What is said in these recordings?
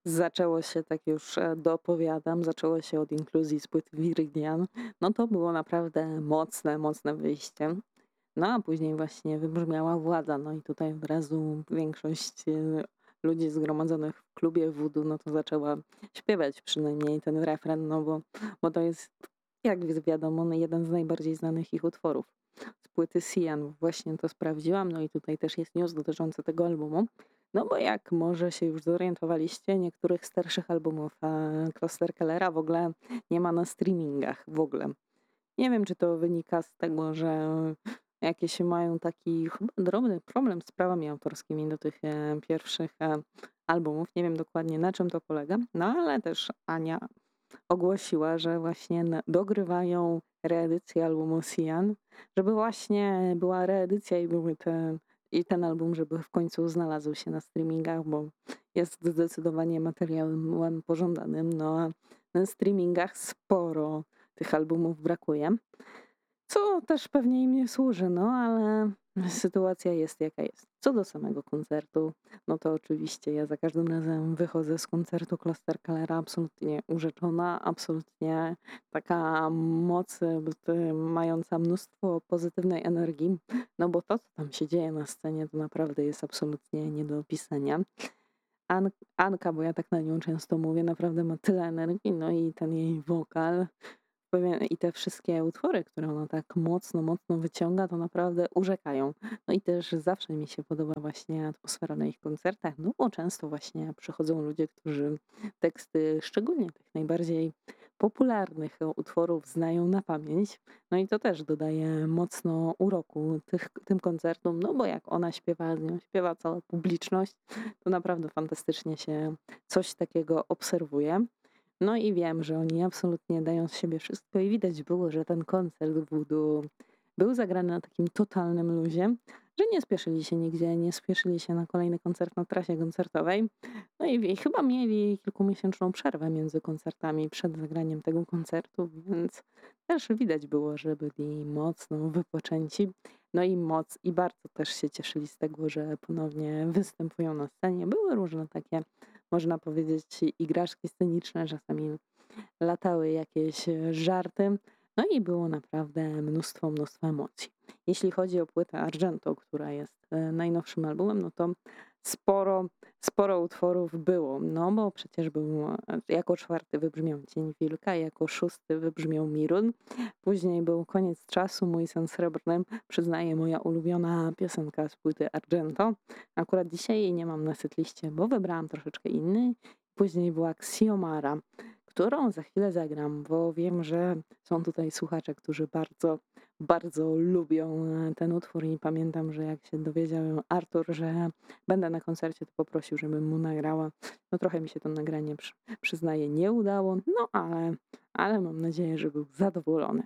Zaczęło się, tak już dopowiadam, zaczęło się od inkluzji z płyty Viridian. No to było naprawdę mocne, mocne wyjście. No a później właśnie wybrzmiała Władza. No i tutaj od razu większość ludzi zgromadzonych w klubie Voodoo, no to zaczęła śpiewać przynajmniej ten refren, no bo to jest, jak wiadomo, no jeden z najbardziej znanych ich utworów. Z płyty Sian właśnie to sprawdziłam, no i tutaj też jest news dotyczący tego albumu. No bo jak może się już zorientowaliście, niektórych starszych albumów Klosterkellera w ogóle nie ma na streamingach w ogóle. Nie wiem, czy to wynika z tego, że jakieś mają taki chyba drobny problem z prawami autorskimi do tych pierwszych albumów. Nie wiem dokładnie na czym to polega, no ale też Ania ogłosiła, że właśnie dogrywają reedycję albumu Sian, żeby właśnie była reedycja i i ten album, żeby w końcu znalazł się na streamingach, bo jest zdecydowanie materiałem pożądanym. No a na streamingach sporo tych albumów brakuje. Co też pewnie im nie służy, no ale sytuacja jest jaka jest. Co do samego koncertu, no to oczywiście ja za każdym razem wychodzę z koncertu Klosterkellera absolutnie urzeczona, absolutnie taka moc mająca mnóstwo pozytywnej energii, no bo to, co tam się dzieje na scenie, to naprawdę jest absolutnie nie do opisania. An Anka, bo ja tak na nią często mówię, naprawdę ma tyle energii, no i ten jej wokal. I te wszystkie utwory, które ona tak mocno, mocno wyciąga, to naprawdę urzekają. No i też zawsze mi się podoba właśnie atmosfera na ich koncertach, no bo często właśnie przychodzą ludzie, którzy teksty, szczególnie tych najbardziej popularnych utworów znają na pamięć. No i to też dodaje mocno uroku tym koncertom, no bo jak ona śpiewa, z nią śpiewa cała publiczność, to naprawdę fantastycznie się coś takiego obserwuje. No i wiem, że oni absolutnie dają z siebie wszystko i widać było, że ten koncert Voodoo był zagrany na takim totalnym luzie, że nie spieszyli się nigdzie, nie spieszyli się na kolejny koncert na trasie koncertowej. No i chyba mieli kilkumiesięczną przerwę między koncertami przed zagraniem tego koncertu, więc też widać było, że byli mocno wypoczęci. No i i bardzo też się cieszyli z tego, że ponownie występują na scenie. Były różne takie, można powiedzieć, igraszki sceniczne, czasami latały jakieś żarty. No i było naprawdę mnóstwo, mnóstwo emocji. Jeśli chodzi o płytę Argento, która jest najnowszym albumem, no to sporo, sporo utworów było. No bo przecież był jako czwarty wybrzmiał Cień Wilka, jako szósty wybrzmiał Mirun. Później był Koniec czasu, Mój sen srebrny. Przyznaję, moja ulubiona piosenka z płyty Argento. Akurat dzisiaj jej nie mam na setliście, bo wybrałam troszeczkę inny. Później była Xiomara, którą za chwilę zagram, bo wiem, że są tutaj słuchacze, którzy bardzo, bardzo lubią ten utwór i pamiętam, że jak się dowiedział Artur, że będę na koncercie, to poprosił, żebym mu nagrała. No trochę mi się to nagranie, przyznaję, nie udało, no ale mam nadzieję, że był zadowolony.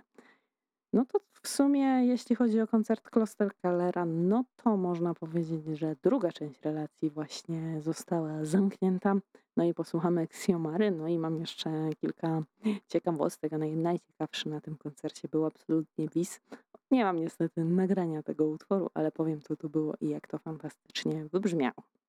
No to w sumie, jeśli chodzi o koncert Klosterkellera, no to można powiedzieć, że druga część relacji właśnie została zamknięta. No i posłuchamy Xiomary, no i mam jeszcze kilka ciekawostek, a najciekawszy na tym koncercie był absolutnie Bis. Nie mam niestety nagrania tego utworu, ale powiem co to było i jak to fantastycznie wybrzmiało.